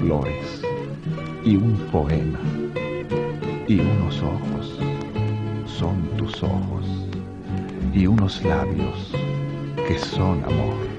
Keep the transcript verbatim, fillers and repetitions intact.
flores y un poema y unos ojos, son tus ojos, y unos labios que son amor.